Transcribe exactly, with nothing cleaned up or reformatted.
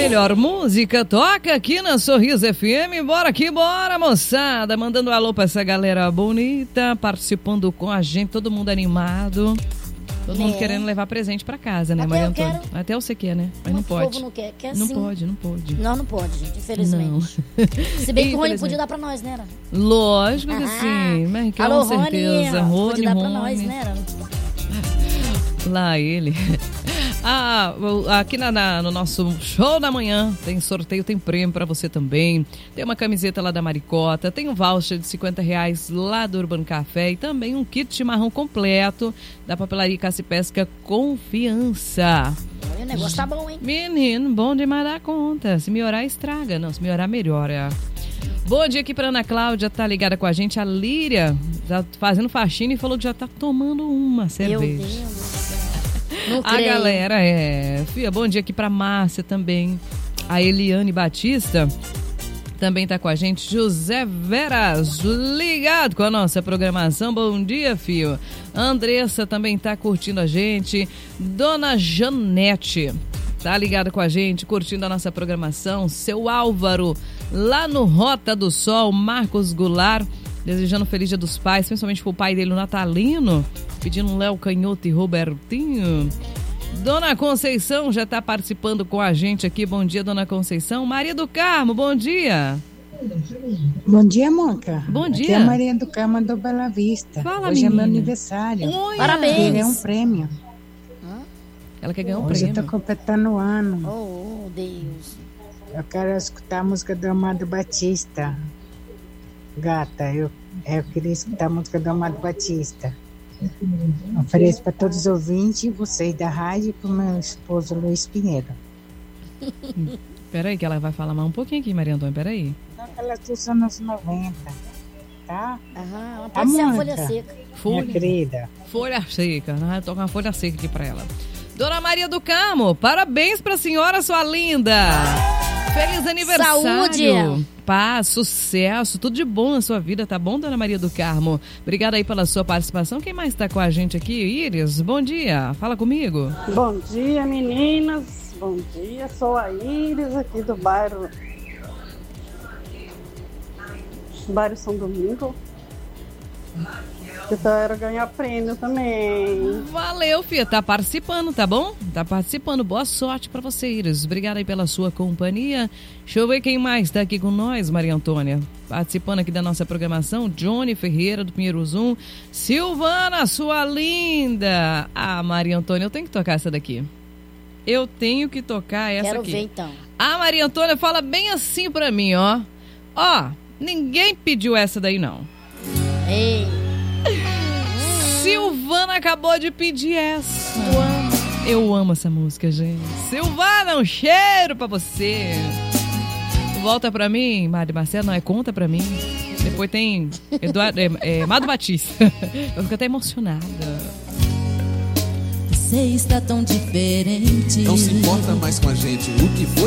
melhor música toca aqui na Sorriso F M. Bora que bora, moçada. Mandando um alô pra essa galera bonita, participando com a gente, todo mundo animado. Todo mundo é. querendo levar presente pra casa, né, Maria Antônia? Até você quer, né? Mas não pode. O povo não quer, quer Não sim. pode, não pode. Não, não pode, gente, infelizmente. Não. Se bem que o Rony podia dar pra nós, né? Era? Lógico que ah, sim, mas com alô, certeza. Rony, podia dar Rony. pra nós, né? Era? Lá ele. Ah, aqui na, na, no nosso show da manhã tem sorteio, tem prêmio pra você também. Tem uma camiseta lá da Maricota, tem um voucher de cinquenta reais lá do Urban Café e também um kit chimarrão completo da papelaria Caça e Pesca Confiança. O negócio tá bom, hein? Menino, bom demais da conta. Se melhorar, estraga. Não, se melhorar, melhora. Bom dia aqui pra Ana Cláudia, tá ligada com a gente. A Líria tá fazendo faxina e falou que já tá tomando uma cerveja. Meu Deus. Não a creio. Galera é... Fia, bom dia aqui pra Márcia também. A Eliane Batista também tá com a gente. José Veras, ligado com a nossa programação. Bom dia, fio. Andressa também tá curtindo a gente. Dona Janete tá ligada com a gente, curtindo a nossa programação. Seu Álvaro, lá no Rota do Sol. Marcos Goulart, desejando feliz dia dos pais, principalmente pro pai dele, o Natalino, pedindo um Léo Canhoto e Robertinho. Dona Conceição já tá participando com a gente aqui. Bom dia, Dona Conceição. Maria do Carmo, bom dia. Bom dia, Monca. Bom dia. Aqui é a Maria do Carmo do Bela Vista. Fala, Hoje menina. É meu aniversário. Oi, parabéns. Ele é um prêmio. Ela quer ganhar um Hoje prêmio. eu tô completando o ano. Oh, Deus. Eu quero escutar a música do Amado Batista. Gata, eu, eu queria escutar a música do Amado Batista. Ofereço para todos os ouvintes, vocês da rádio e para o meu esposo Luiz Pinheiro. Peraí que ela vai falar mais um pouquinho aqui, Maria Antônia, peraí. Ela dos anos noventa, tá? Aham, pode ser uma folha seca. Folha, minha querida. Folha seca, né? Toca uma folha seca aqui para ela. Dona Maria do Carmo, parabéns pra senhora, sua linda! Feliz aniversário! Saúde! Paz, sucesso, tudo de bom na sua vida, tá bom, Dona Maria do Carmo? Obrigada aí pela sua participação. Quem mais tá com a gente aqui? Iris, bom dia, fala comigo. Bom dia, meninas, bom dia, sou a Iris aqui do bairro, bairro São Domingo. Eu quero ganhar prêmio também. Valeu, filha. Tá participando, tá bom? Tá participando. Boa sorte pra você, Iris. Obrigada aí pela sua companhia. Deixa eu ver quem mais tá aqui com nós, Maria Antônia. Participando aqui da nossa programação. Johnny Ferreira, do Pinheiro Zoom. Silvana, sua linda. Ah, Maria Antônia, eu tenho que tocar essa daqui. Eu tenho que tocar essa Quero aqui. Quero ver, então. A Maria Antônia fala bem assim pra mim, ó. Ó, ninguém pediu essa daí, não. Ei. Silvana acabou de pedir essa. Eu amo. Eu amo essa música, gente. Silvana, um cheiro pra você. Volta pra mim, Mari Marcelo, não é conta pra mim. Depois tem Eduardo, é, é, Mado Batista. Eu fico até emocionada. Você está tão diferente. Não se importa mais com a gente. O que foi?